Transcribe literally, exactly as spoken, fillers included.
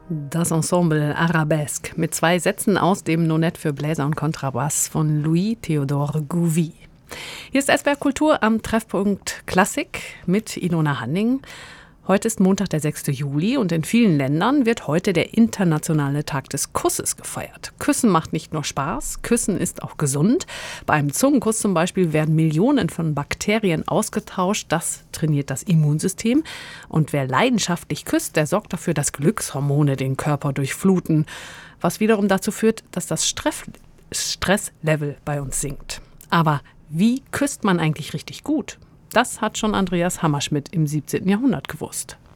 Das Ensemble Arabesque mit zwei Sätzen aus dem Nonett für Bläser und Kontrabass von Louis Théodore Gouvy. Hier ist S W R Kultur am Treffpunkt Klassik mit Ilona Hanning. Heute ist Montag, der sechster Juli, und in vielen Ländern wird heute der internationale Tag des Kusses gefeiert. Küssen macht nicht nur Spaß, Küssen ist auch gesund. Bei einem Zungenkuss zum Beispiel werden Millionen von Bakterien ausgetauscht. Das trainiert das Immunsystem. Und wer leidenschaftlich küsst, der sorgt dafür, dass Glückshormone den Körper durchfluten. Was wiederum dazu führt, dass das Stress- Stresslevel bei uns sinkt. Aber wie küsst man eigentlich richtig gut? Das hat schon Andreas Hammerschmidt im siebzehnten Jahrhundert gewusst.